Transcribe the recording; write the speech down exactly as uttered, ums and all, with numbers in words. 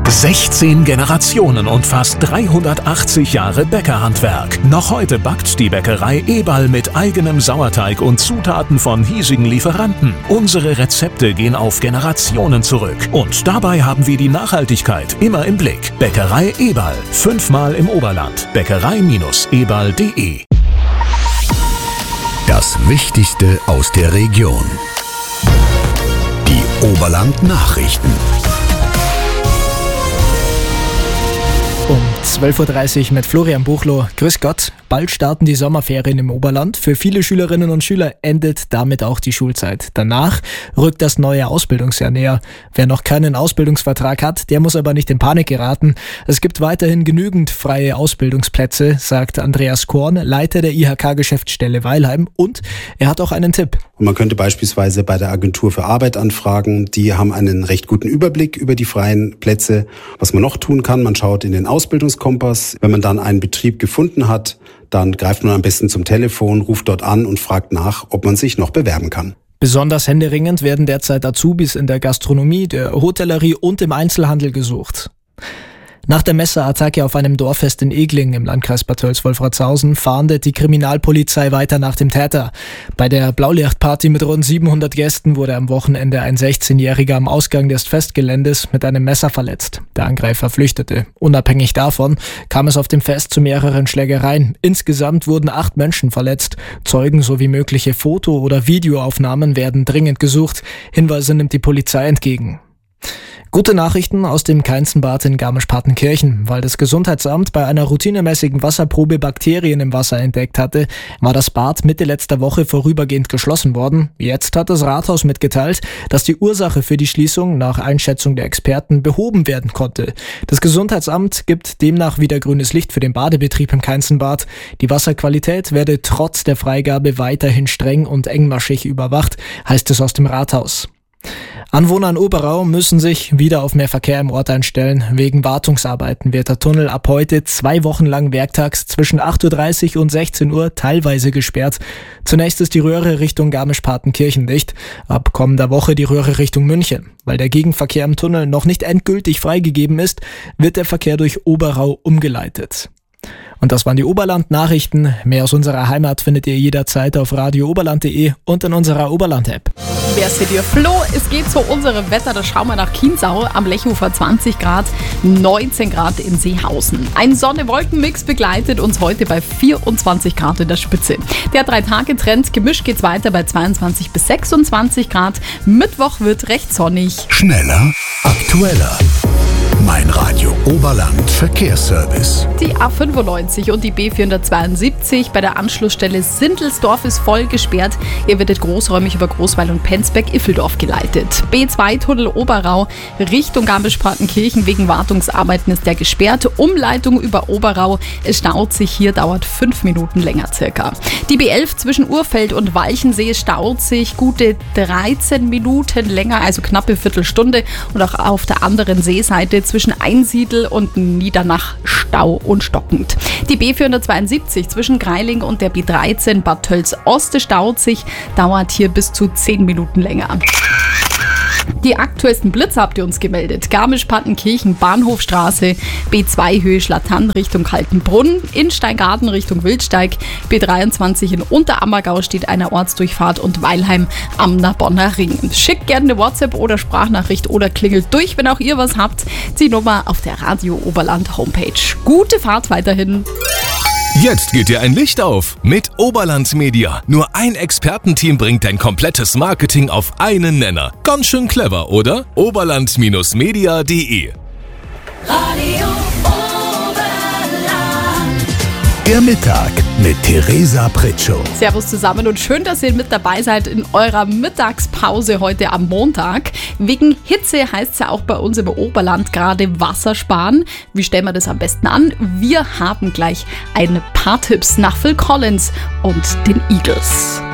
sechzehn Generationen und fast dreihundertachtzig Jahre Bäckerhandwerk. Noch heute backt die Bäckerei Eberl mit eigenem Sauerteig und Zutaten von hiesigen Lieferanten. Unsere Rezepte gehen auf Generationen zurück. Und dabei haben wir die Nachhaltigkeit immer im Blick. Bäckerei Eberl. Fünfmal im Oberland. Bäckerei Eberl punkt de. Das Wichtigste aus der Region. Die Oberland-Nachrichten. Um zwölf Uhr dreißig mit Florian Buchloh. Grüß Gott. Bald starten die Sommerferien im Oberland. Für viele Schülerinnen und Schüler endet damit auch die Schulzeit. Danach rückt das neue Ausbildungsjahr näher. Wer noch keinen Ausbildungsvertrag hat, der muss aber nicht in Panik geraten. Es gibt weiterhin genügend freie Ausbildungsplätze, sagt Andreas Korn, Leiter der I H K-Geschäftsstelle Weilheim. Und er hat auch einen Tipp. Man könnte beispielsweise bei der Agentur für Arbeit anfragen. Die haben einen recht guten Überblick über die freien Plätze. Was man noch tun kann, man schaut in den Ausbildungskompass. Wenn man dann einen Betrieb gefunden hat, dann greift man am besten zum Telefon, ruft dort an und fragt nach, ob man sich noch bewerben kann. Besonders händeringend werden derzeit Azubis in der Gastronomie, der Hotellerie und im Einzelhandel gesucht. Nach der Messerattacke auf einem Dorffest in Egling im Landkreis Bad Tölz-Wolfratshausen fahndet die Kriminalpolizei weiter nach dem Täter. Bei der Blaulichtparty mit rund siebenhundert Gästen wurde am Wochenende ein sechzehnjähriger am Ausgang des Festgeländes mit einem Messer verletzt. Der Angreifer flüchtete. Unabhängig davon kam es auf dem Fest zu mehreren Schlägereien. Insgesamt wurden acht Menschen verletzt. Zeugen sowie mögliche Foto- oder Videoaufnahmen werden dringend gesucht. Hinweise nimmt die Polizei entgegen. Gute Nachrichten aus dem Keinzenbad in Garmisch-Partenkirchen. Weil das Gesundheitsamt bei einer routinemäßigen Wasserprobe Bakterien im Wasser entdeckt hatte, war das Bad Mitte letzter Woche vorübergehend geschlossen worden. Jetzt hat das Rathaus mitgeteilt, dass die Ursache für die Schließung nach Einschätzung der Experten behoben werden konnte. Das Gesundheitsamt gibt demnach wieder grünes Licht für den Badebetrieb im Keinzenbad. Die Wasserqualität werde trotz der Freigabe weiterhin streng und engmaschig überwacht, heißt es aus dem Rathaus. Anwohner in Oberau müssen sich wieder auf mehr Verkehr im Ort einstellen. Wegen Wartungsarbeiten wird der Tunnel ab heute zwei Wochen lang werktags zwischen acht Uhr dreißig und sechzehn Uhr teilweise gesperrt. Zunächst ist die Röhre Richtung Garmisch-Partenkirchen dicht, ab kommender Woche die Röhre Richtung München. Weil der Gegenverkehr im Tunnel noch nicht endgültig freigegeben ist, wird der Verkehr durch Oberau umgeleitet. Und das waren die Oberland-Nachrichten. Mehr aus unserer Heimat findet ihr jederzeit auf radio oberland punkt de und in unserer Oberland-App. Wer seht ihr? Flo, es geht zu unserem Wetter. Da schauen wir nach Chiemsau. Am Lechufer zwanzig Grad, neunzehn Grad in Seehausen. Ein Sonne-Wolken-Mix begleitet uns heute bei vierundzwanzig Grad in der Spitze. Der Drei-Tage-Trend gemischt geht's weiter bei zweiundzwanzig bis sechsundzwanzig Grad. Mittwoch wird recht sonnig. Schneller, aktueller. Mein Radio Oberland Verkehrsservice. Die A fünfundneunzig und die B vierhundertzweiundsiebzig bei der Anschlussstelle Sindelsdorf ist voll gesperrt. Ihr werdet großräumig über Großweil und Penzberg-Iffeldorf geleitet. B zwei Tunnel Oberau Richtung Garmisch-Partenkirchen wegen Wartungsarbeiten ist der gesperrt. Umleitung über Oberau. Es staut sich hier, dauert fünf Minuten länger circa. Die B elf zwischen Urfeld und Walchensee staut sich gute dreizehn Minuten länger, also knappe Viertelstunde. Und auch auf der anderen Seeseite zwischen Einsiedl und Niedernach Stau und stockend. Die B vierhundertzweiundsiebzig zwischen Greiling und der B dreizehn Bad Tölz-Oste staut sich, dauert hier bis zu zehn Minuten länger. Die aktuellsten Blitze habt ihr uns gemeldet. Garmisch-Partenkirchen, Bahnhofstraße, B zwei Höhe Schlattann Richtung Kaltenbrunn, in Steingarten Richtung Wildsteig, B dreiundzwanzig in Unterammergau steht eine Ortsdurchfahrt und Weilheim am Narbonner Ring. Schickt gerne eine WhatsApp oder Sprachnachricht oder klingelt durch, wenn auch ihr was habt. Die Nummer auf der Radio Oberland Homepage. Gute Fahrt weiterhin. Jetzt geht dir ein Licht auf mit Oberland Media. Nur ein Expertenteam bringt dein komplettes Marketing auf einen Nenner. Ganz schön clever, oder? oberland Media punkt de. Radio Oberland. Der Mittag mit Theresa Pritschow. Servus zusammen und schön, dass ihr mit dabei seid in eurer Mittagspause heute am Montag. Wegen Hitze heißt es ja auch bei uns im Oberland gerade Wasser sparen. Wie stellen wir das am besten an? Wir haben gleich ein paar Tipps nach Phil Collins und den Eagles.